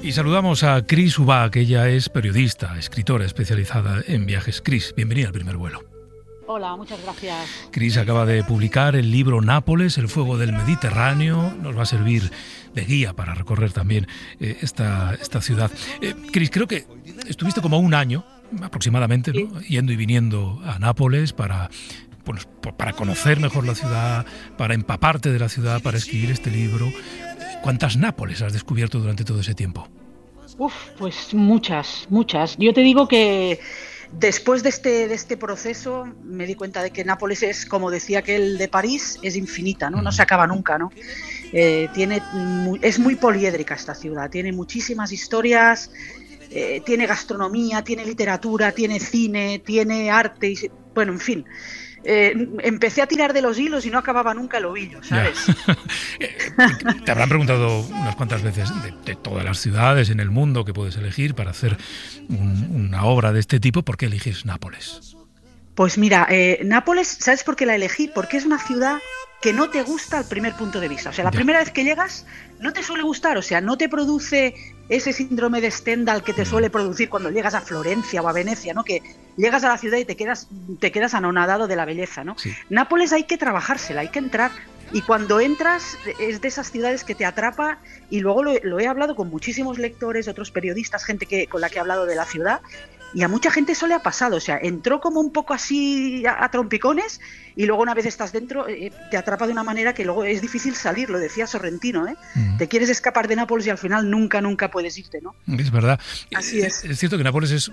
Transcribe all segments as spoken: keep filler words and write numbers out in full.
Y saludamos a Cris Ubach, ella es periodista, escritora especializada en viajes. Cris, bienvenida al Primer Vuelo. Hola, muchas gracias. Cris acaba de publicar el libro Nápoles, el fuego del Mediterráneo. Nos va a servir de guía para recorrer también eh, esta, esta ciudad. Eh, Cris, creo que estuviste como un año aproximadamente, ¿no? Sí. Yendo y viniendo a Nápoles para, pues, para conocer mejor la ciudad, para empaparte de la ciudad, para escribir este libro. ¿Cuántas Nápoles has descubierto durante todo ese tiempo? Uf, pues muchas, muchas. Yo te digo que después de este, de este proceso me di cuenta de que Nápoles es, como decía aquel de París, es infinita, ¿no? No se acaba nunca, ¿no? Eh, tiene, es muy poliédrica esta ciudad, tiene muchísimas historias, eh, tiene gastronomía, tiene literatura, tiene cine, tiene arte, y, bueno, en fin. Eh, empecé a tirar de los hilos y no acababa nunca el ovillo, ¿sabes? Te habrán preguntado unas cuantas veces de, de todas las ciudades en el mundo que puedes elegir para hacer un, una obra de este tipo. ¿Por qué eliges Nápoles? Pues mira, eh, Nápoles, ¿sabes por qué la elegí? Porque es una ciudad que no te gusta al primer punto de vista. O sea, la Ya. primera vez que llegas no te suele gustar, o sea, no te produce ese síndrome de Stendhal que te suele producir cuando llegas a Florencia o a Venecia, ¿no? Que llegas a la ciudad y te quedas, te quedas anonadado de la belleza, ¿no? Sí. Nápoles hay que trabajársela, hay que entrar. Y cuando entras es de esas ciudades que te atrapa, y luego lo, lo he hablado con muchísimos lectores, otros periodistas, gente que, con la que he hablado de la ciudad, y a mucha gente eso le ha pasado, o sea, entró como un poco así a, a trompicones, y luego una vez estás dentro eh, te atrapa de una manera que luego es difícil salir, lo decía Sorrentino, ¿eh? Mm. Te quieres escapar de Nápoles y al final nunca, nunca puedes irte, ¿no? Es verdad. Así es. Es cierto que Nápoles es, eh,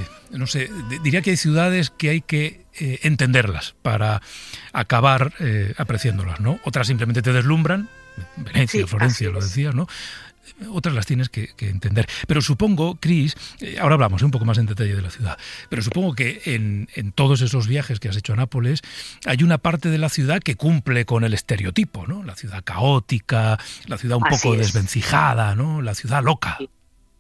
no sé, diría que hay ciudades que hay que eh, entenderlas para acabar eh, apreciándolas, ¿no? Otras simplemente te deslumbran, Venecia, Sí, Florencia, lo decías, ¿no? Otras las tienes que, que entender. Pero supongo, Cris, eh, ahora hablamos eh, un poco más en detalle de la ciudad, pero supongo que en, en todos esos viajes que has hecho a Nápoles hay una parte de la ciudad que cumple con el estereotipo, ¿no? La ciudad caótica, la ciudad un Así poco es. desvencijada, ¿no? La ciudad loca. Sí.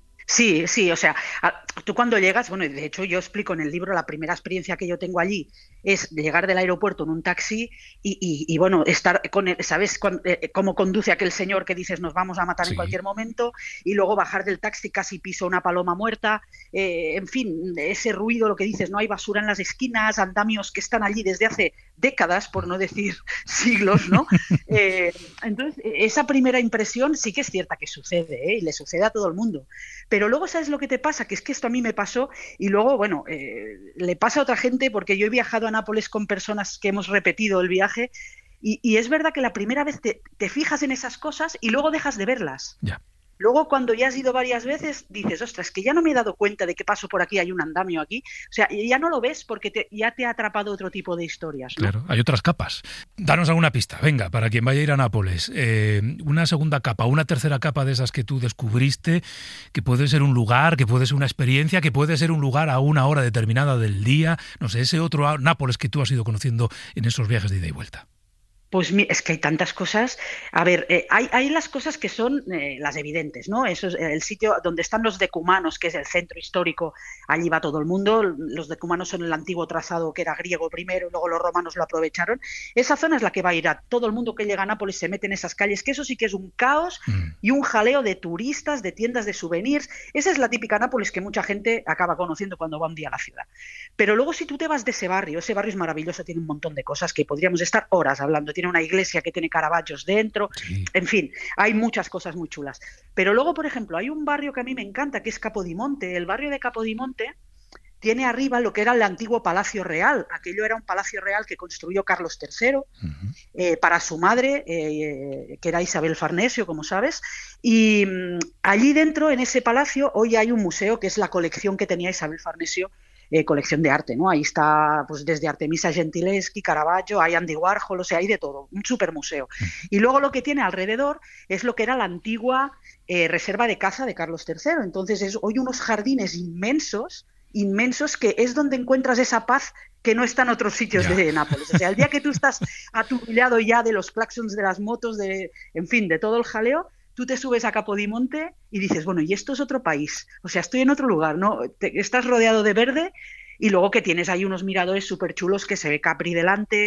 Sí, sí, o sea, tú cuando llegas, bueno, de hecho yo explico en el libro la primera experiencia que yo tengo allí es llegar del aeropuerto en un taxi y, y, y bueno, estar con el, ¿sabes cómo conduce aquel señor que dices nos vamos a matar sí. en cualquier momento? Y luego bajar del taxi, casi piso una paloma muerta, eh, en fin, ese ruido, lo que dices, no hay basura en las esquinas, andamios que están allí desde hace décadas, por no decir siglos, ¿no? eh, entonces, esa primera impresión sí que es cierta que sucede, ¿eh? Y le sucede a todo el mundo. Pero luego, ¿sabes lo que te pasa? Que es que esto a mí me pasó y luego, bueno, eh, le pasa a otra gente porque yo he viajado a Nápoles con personas que hemos repetido el viaje y, y es verdad que la primera vez te, te fijas en esas cosas y luego dejas de verlas. Ya. Luego, cuando ya has ido varias veces, dices, ostras, que ya no me he dado cuenta de que paso por aquí, hay un andamio aquí. O sea, ya no lo ves porque te, ya te ha atrapado otro tipo de historias, ¿no? Claro, hay otras capas. Danos alguna pista, venga, para quien vaya a ir a Nápoles. Eh, una segunda capa, una tercera capa de esas que tú descubriste, que puede ser un lugar, que puede ser una experiencia, que puede ser un lugar a una hora determinada del día. No sé, ese otro Nápoles que tú has ido conociendo en esos viajes de ida y vuelta. Pues es que hay tantas cosas. A ver, eh, hay, hay las cosas que son eh, las evidentes, ¿no? Eso es el sitio donde están los decumanos, que es el centro histórico. Allí va todo el mundo. Los decumanos son el antiguo trazado que era griego primero, luego los romanos lo aprovecharon. Esa zona es la que va a ir a todo el mundo que llega a Nápoles, se mete en esas calles, que eso sí que es un caos mm. y un jaleo de turistas, de tiendas de souvenirs. Esa es la típica Nápoles que mucha gente acaba conociendo cuando va un día a la ciudad. Pero luego si tú te vas de ese barrio, ese barrio es maravilloso, tiene un montón de cosas que podríamos estar horas hablando. Tiene una iglesia que tiene Caravaggios dentro, sí. En fin, hay muchas cosas muy chulas. Pero luego, por ejemplo, hay un barrio que a mí me encanta, que es Capodimonte. El barrio de Capodimonte tiene arriba lo que era el antiguo Palacio Real. Aquello era un palacio real que construyó Carlos tercero uh-huh. eh, para su madre, eh, que era Isabel Farnesio, como sabes. Y mmm, allí dentro, en ese palacio, hoy hay un museo que es la colección que tenía Isabel Farnesio, Eh, colección de arte, ¿no? Ahí está, pues desde Artemisa Gentileschi, Caravaggio, hay Andy Warhol, o sea, hay de todo, un super museo. Y luego lo que tiene alrededor es lo que era la antigua eh, reserva de caza de Carlos tercero. Entonces es hoy unos jardines inmensos, inmensos, que es donde encuentras esa paz que no está en otros sitios yeah. de Nápoles. O sea, el día que tú estás aturbillado ya de los claxons de las motos, de, en fin, de todo el jaleo, tú te subes a Capodimonte y dices, bueno, y esto es otro país, o sea, estoy en otro lugar, ¿no? Te, estás rodeado de verde y luego que tienes ahí unos miradores súper chulos que se ve Capri delante,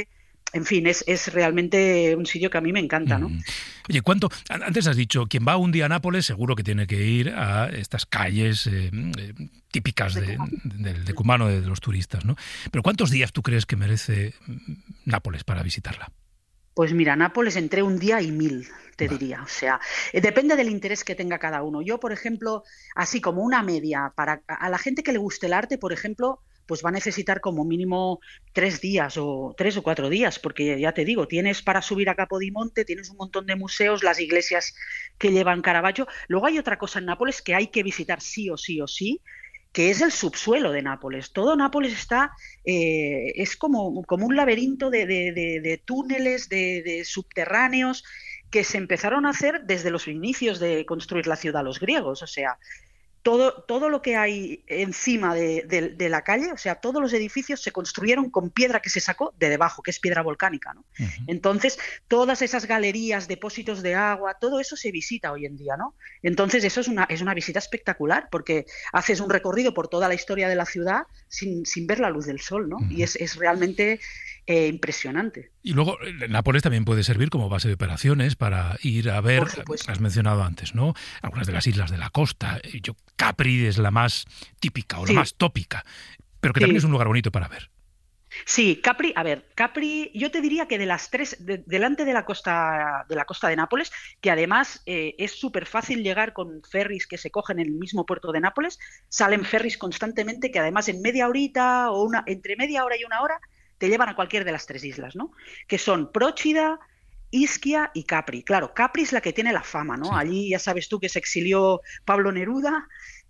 en fin, es, es realmente un sitio que a mí me encanta, ¿no? Mm. Oye, ¿cuánto? Antes has dicho, quien va un día a Nápoles seguro que tiene que ir a estas calles eh, eh, típicas de, de, del decumano de, de los turistas, ¿no? Pero ¿cuántos días tú crees que merece Nápoles para visitarla? Pues mira, Nápoles entre un día y mil, te Vale. diría. O sea, eh, depende del interés que tenga cada uno. Yo, por ejemplo, así como una media, para a la gente que le guste el arte, por ejemplo, pues va a necesitar como mínimo tres días o tres o cuatro días, porque ya te digo, tienes para subir a Capodimonte, tienes un montón de museos, las iglesias que llevan Caravaggio. Luego hay otra cosa en Nápoles que hay que visitar sí o sí o sí, que es el subsuelo de Nápoles. Todo Nápoles está, eh, es como, como un laberinto de, de, de, de túneles, de, de subterráneos, que se empezaron a hacer desde los inicios de construir la ciudad los griegos. O sea, todo, todo lo que hay encima de, de, de la calle, o sea, todos los edificios se construyeron con piedra que se sacó de debajo, que es piedra volcánica, ¿no? Uh-huh. Entonces, todas esas galerías, depósitos de agua, todo eso se visita hoy en día, ¿no? Entonces, eso es una, es una visita espectacular, porque haces un recorrido por toda la historia de la ciudad sin, sin ver la luz del sol, ¿no? Uh-huh. Y es, es realmente eh, impresionante. Y luego, Nápoles también puede servir como base de operaciones para ir a ver, has mencionado antes, ¿no? Algunas de las islas de la costa. Yo, Capri es la más típica o la sí. más tópica, pero que sí. también es un lugar bonito para ver. Sí, Capri, a ver, Capri, yo te diría que de las tres, de, delante de la costa de la costa de Nápoles, que además eh, es súper fácil llegar con ferries que se cogen en el mismo puerto de Nápoles, salen ferries constantemente que además en media horita o una, entre media hora y una hora te llevan a cualquier de las tres islas, ¿no? Que son Procida, Ischia y Capri. Claro, Capri es la que tiene la fama, ¿no? Sí. Allí ya sabes tú que se exilió Pablo Neruda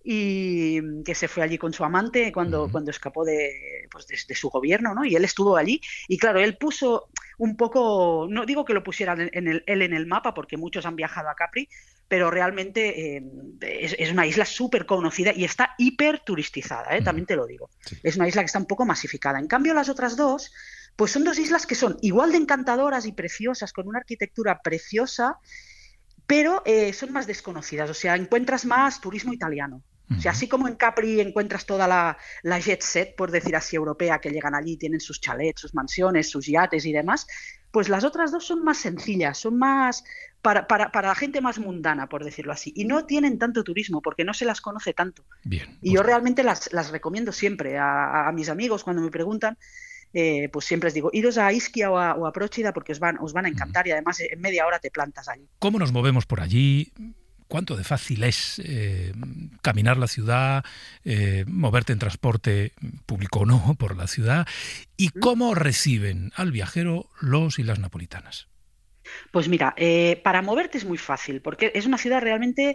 y que se fue allí con su amante cuando, uh-huh. cuando escapó de, pues de, de su gobierno, ¿no? Y él estuvo allí y claro, él puso un poco, no digo que lo pusiera en el, él en el mapa porque muchos han viajado a Capri, pero realmente eh, es, es una isla súper conocida y está hiper turistizada, ¿eh? Uh-huh. También te lo digo. Sí. Es una isla que está un poco masificada. En cambio, las otras dos, pues son dos islas que son igual de encantadoras y preciosas, con una arquitectura preciosa, pero eh, son más desconocidas. O sea, encuentras más turismo italiano. O sea, así como en Capri encuentras toda la, la jet set, por decir así, europea, que llegan allí, tienen sus chalets, sus mansiones, sus yates y demás, pues las otras dos son más sencillas, son más para, para, para la gente más mundana, por decirlo así. Y no tienen tanto turismo, porque no se las conoce tanto. Bien, pues y yo realmente las, las recomiendo siempre a, a mis amigos cuando me preguntan. Eh, pues siempre les digo, iros a Ischia o a, o a Procida porque os van, os van a encantar y además en media hora te plantas allí. ¿Cómo nos movemos por allí? ¿Cuánto de fácil es eh, caminar la ciudad, eh, moverte en transporte público o no por la ciudad? ¿Y cómo reciben al viajero los y las napolitanas? Pues mira, eh, para moverte es muy fácil, porque es una ciudad realmente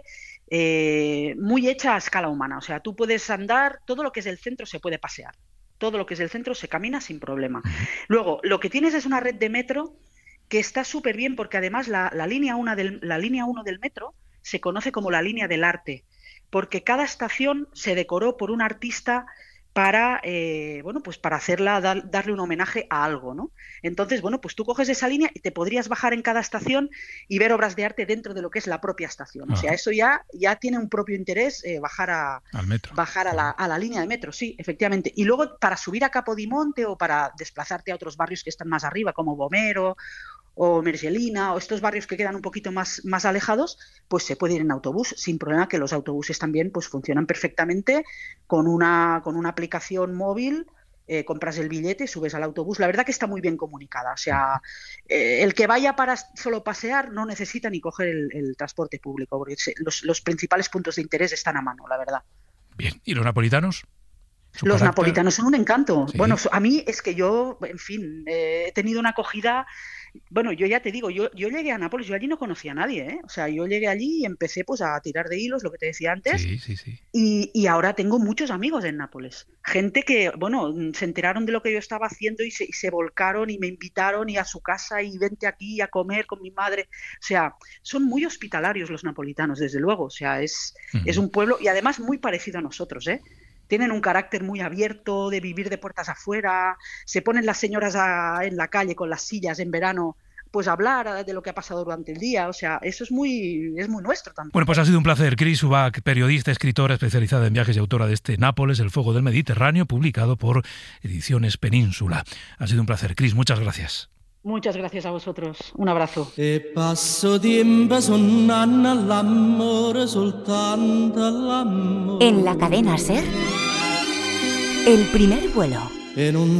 eh, muy hecha a escala humana. O sea, tú puedes andar, todo lo que es el centro se puede pasear. Todo lo que es el centro se camina sin problema. Uh-huh. Luego, lo que tienes es una red de metro que está súper bien, porque además la, la línea uno del, la línea uno del metro se conoce como la línea del arte, porque cada estación se decoró por un artista para, eh, bueno, pues para hacerla, dar, darle un homenaje a algo, ¿no? Entonces, bueno, pues tú coges esa línea y te podrías bajar en cada estación y ver obras de arte dentro de lo que es la propia estación. O sea, eso ya, ya tiene un propio interés, eh, bajar, a, al metro. bajar a, la, a la línea de metro, sí, efectivamente. Y luego para subir a Capodimonte o para desplazarte a otros barrios que están más arriba, como Vomero o Mergelina, o estos barrios que quedan un poquito más, más alejados, pues se puede ir en autobús, sin problema, que los autobuses también pues funcionan perfectamente con una, con una aplicación móvil, eh, compras el billete, subes al autobús. La verdad que está muy bien comunicada, o sea, eh, el que vaya para solo pasear no necesita ni coger el, el transporte público, porque los, los principales puntos de interés están a mano, la verdad. Bien, ¿y los napolitanos? Los carácter... napolitanos son un encanto. ¿Sí? Bueno, a mí es que yo, en fin, eh, he tenido una acogida. Bueno, yo ya te digo, yo, yo llegué a Nápoles, yo allí no conocía a nadie, ¿eh? O sea, yo llegué allí y empecé pues a tirar de hilos, lo que te decía antes, sí, sí, sí. Y, y ahora tengo muchos amigos en Nápoles. Gente que, bueno, se enteraron de lo que yo estaba haciendo y se, y se volcaron y me invitaron y a su casa y vente aquí a comer con mi madre. O sea, son muy hospitalarios los napolitanos, desde luego. O sea, es, uh-huh. es un pueblo y además muy parecido a nosotros, ¿eh? Tienen un carácter muy abierto, de vivir de puertas afuera, se ponen las señoras a, en la calle con las sillas en verano, pues a hablar de lo que ha pasado durante el día. O sea, eso es muy, es muy nuestro también. Bueno, pues ha sido un placer. Chris Ubach, periodista, escritora especializada en viajes y autora de este Nápoles, El fuego del Mediterráneo, publicado por Ediciones Península. Ha sido un placer. Chris, muchas gracias. Muchas gracias a vosotros. Un abrazo. E passo tiempo sonnando all'amore, soltanto all'amore. En la cadena SER, El primer vuelo. E non